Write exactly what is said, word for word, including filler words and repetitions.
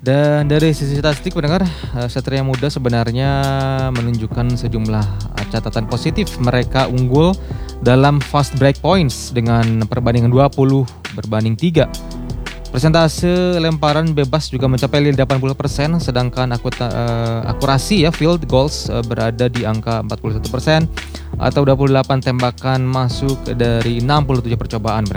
Dan dari sisi statistik pendengar, uh, Satria Muda sebenarnya menunjukkan sejumlah uh, catatan positif. Mereka unggul dalam fast break points dengan perbandingan dua puluh berbanding tiga. Persentase lemparan bebas juga mencapai delapan puluh persen, sedangkan akuta, uh, akurasi ya field goals uh, berada di angka empat puluh satu persen atau dua puluh delapan tembakan masuk dari enam puluh tujuh percobaan.